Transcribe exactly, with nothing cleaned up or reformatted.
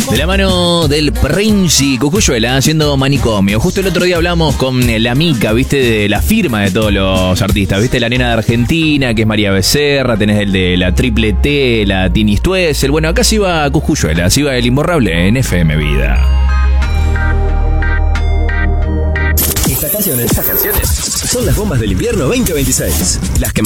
De la mano del Prince Cosculluela haciendo Manicomio. Justo el otro día hablamos con la Mica, viste, de la firma de todos los artistas. Viste, la nena de Argentina, que es María Becerra. Tenés el de la Triple T, la Tini Stuessel. Bueno, acá se iba Cosculluela, se iba el imborrable en F M Vida. Estas canciones, estas canciones son las bombas del invierno veinte veintiséis. Las que